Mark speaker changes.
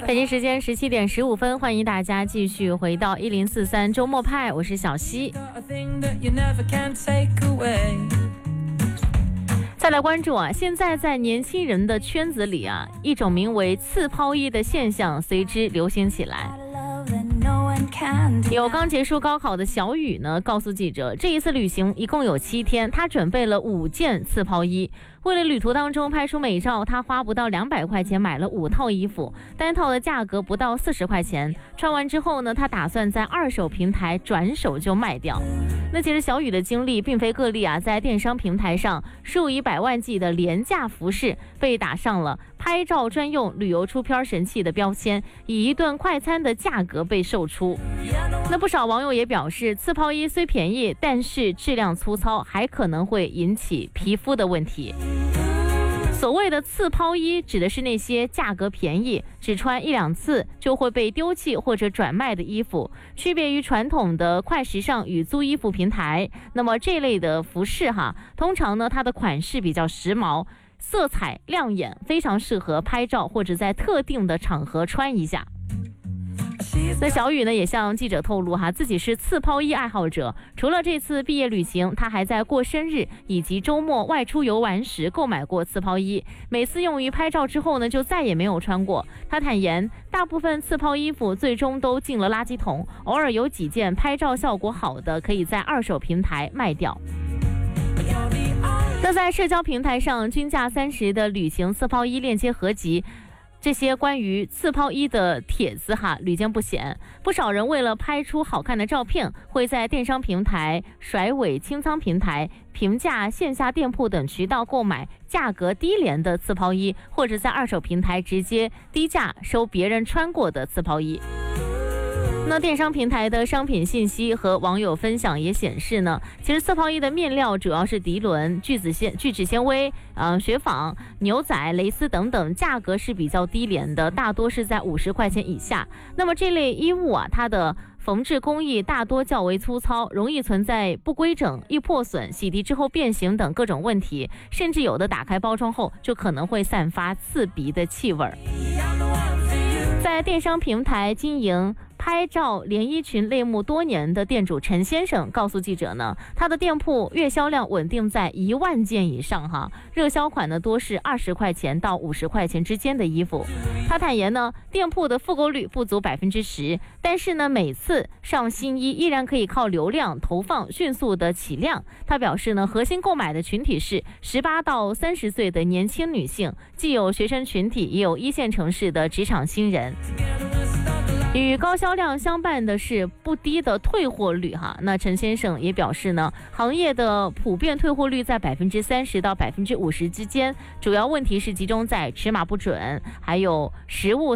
Speaker 1: 北京时间17点15分，欢迎大家继续回到1043周末派，我是小溪。再来关注现在在年轻人的圈子里一种名为次抛衣的现象随之流行起来。有刚结束高考的小雨呢，告诉记者，这一次旅行一共有7天，他准备了5件次抛衣。为了旅途当中拍出美照，他花不到200块钱买了5套衣服，单套的价格不到40块钱。穿完之后呢，他打算在二手平台转手就卖掉。那其实小雨的经历并非个例在电商平台上数以百万计的廉价服饰被打上了拍照专用、旅游出片神器的标签，以一顿快餐的价格被售出。那不少网友也表示，次抛衣虽便宜，但是质量粗糙，还可能会引起皮肤的问题。所谓的次抛衣指的是那些价格便宜，只穿1、2次就会被丢弃或者转卖的衣服，区别于传统的快时尚与租衣服平台。那么这类的服饰通常呢，它的款式比较时髦，色彩亮眼，非常适合拍照或者在特定的场合穿一下。那小雨呢也向记者透露自己是次抛衣爱好者，除了这次毕业旅行，他还在过生日以及周末外出游玩时购买过次抛衣，每次用于拍照之后呢，就再也没有穿过。他坦言，大部分次抛衣服最终都进了垃圾桶，偶尔有几件拍照效果好的，可以在二手平台卖掉。那在社交平台上，均价30的旅行次抛衣链接合集，这些关于次抛衣的帖子屡见不鲜。不少人为了拍出好看的照片，会在电商平台、甩尾清仓平台、平价线下店铺等渠道购买价格低廉的次抛衣，或者在二手平台直接低价收别人穿过的次抛衣。那电商平台的商品信息和网友分享也显示呢，其实次抛衣的面料主要是涤纶、聚酯纤维、雪纺、牛仔、蕾丝等等，价格是比较低廉的，大多是在50块钱以下。那么这类衣物它的缝制工艺大多较为粗糙，容易存在不规整、易破损、洗涤之后变形等各种问题，甚至有的打开包装后就可能会散发刺鼻的气味。在电商平台经营拍照连衣裙类目多年的店主陈先生告诉记者呢，他的店铺月销量稳定在1万件以上热销款呢多是20块钱到50块钱之间的衣服。他坦言呢，店铺的复购率不足10%，但是呢，每次上新衣依然可以靠流量投放迅速的起量。他表示呢，核心购买的群体是18到30岁的年轻女性，既有学生群体，也有1线城市的职场新人。与高销量相伴的是不低的退货率那陈先生也表示呢，行业的普遍退货率在30%到50%之间，主要问题是集中在尺码不准，还有实物